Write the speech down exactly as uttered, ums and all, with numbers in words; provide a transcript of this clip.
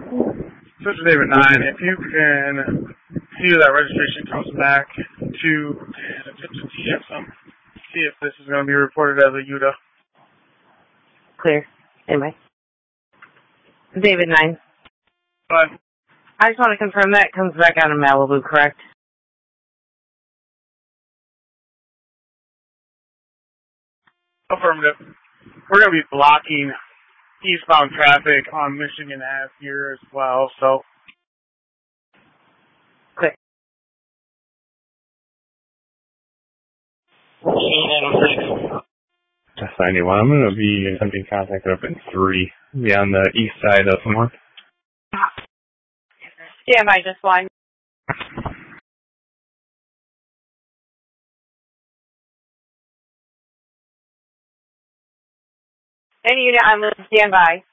This is David nine. If you can see that registration comes back to and attempt to T F some, see if this is going to be reported as a U D A. Clear. Anyway. David nine. But I just want to confirm that comes back out of Malibu, correct? affirmative. We're going to be blocking eastbound traffic on Michigan Avenue here as well, so. Quick. Just ninety-one. I'm going to be attempting contact up in three. Be on the east side of North. Yeah, I just one. Any unit, I'm on standby.